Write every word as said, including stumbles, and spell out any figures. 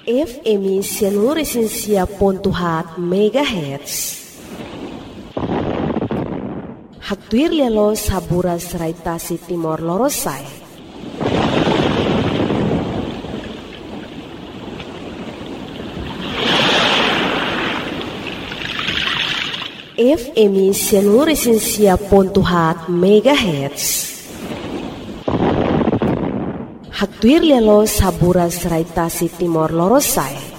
F M seluruh esensia pontuhat megahertz. Haktuir lelo sabura seraitasi timor lorosai. F M seluruh esensia pontuhat megahertz. Haktuir lelo sabura seraitasi timor lorosai.